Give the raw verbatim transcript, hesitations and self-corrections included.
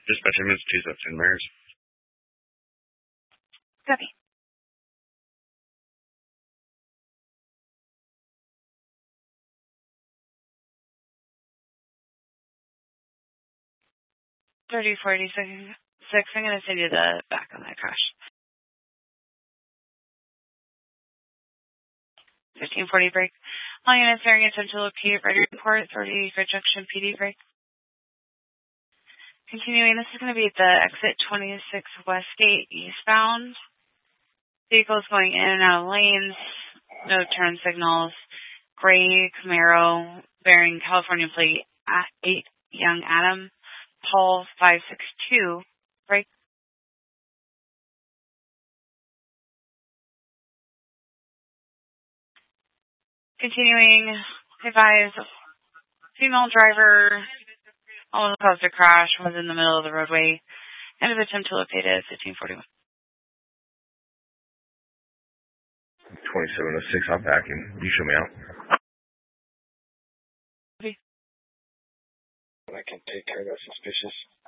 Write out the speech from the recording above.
Dispatch Massachusetts and Mary's. Copy. thirty forty-six. I'm going to send you the back on that crash. fifteen forty break. All units bearing attention to located ready report. thirty Good Junction P D break. Continuing, this is going to be the exit twenty-six Westgate eastbound. Vehicles going in and out of lanes. No turn signals. Gray Camaro bearing California plate at eight Young Adam. Paul five six two. Break. Continuing, advise female driver almost caused a crash, was in the middle of the roadway. End of attempt to locate it at fifteen forty-one. twenty-seven oh six, I'm backing. You show me out. Okay. I can take care of that suspicious.